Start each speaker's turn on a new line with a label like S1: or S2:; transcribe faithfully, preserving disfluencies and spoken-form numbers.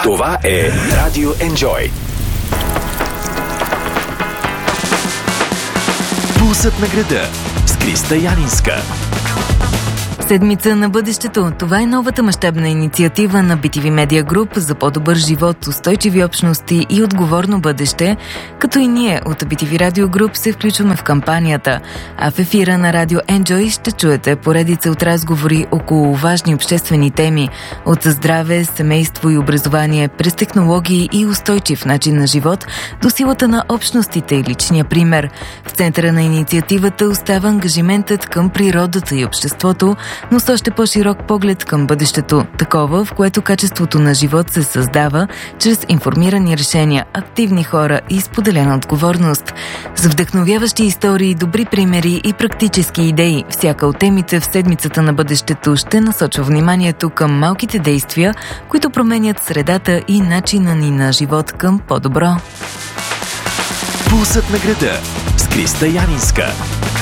S1: Това е Радио Enjoy. Пулсът на града с Криста Янинска.
S2: Седмица на бъдещето. Това е новата мащабна инициатива на би ти ви Media Group за по-добър живот, устойчиви общности и отговорно бъдеще, като и ние от би ти ви Radio Group се включваме в кампанията. А в ефира на Радио Enjoy ще чуете поредица от разговори около важни обществени теми от здраве, семейство и образование, през технологии и устойчив начин на живот до силата на общностите и личния пример. В центъра на инициативата остава ангажиментът към природата и обществото, но с още по-широк поглед към бъдещето, такова, в което качеството на живот се създава чрез информирани решения, активни хора и споделена отговорност. За вдъхновяващи истории, добри примери и практически идеи, всяка от темите в седмицата на бъдещето ще насочва вниманието към малките действия, които променят средата и начина ни на живот към по-добро.
S1: Пулсът на града с Криста Янинска.